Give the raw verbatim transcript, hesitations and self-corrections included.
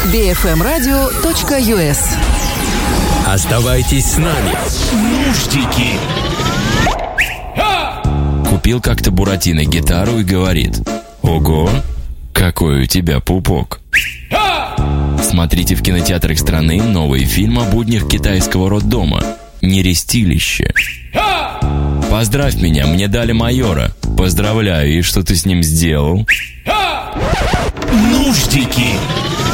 би эф эм радио точка ю эс. Оставайтесь с нами. Нуждики. Купил как-то Буратино гитару и говорит: ого, какой у тебя пупок. Смотрите в кинотеатрах страны новый фильм о буднях китайского роддома «Нерестилище». Поздравь меня, мне дали майора. Поздравляю, и что ты с ним сделал? Нуждики.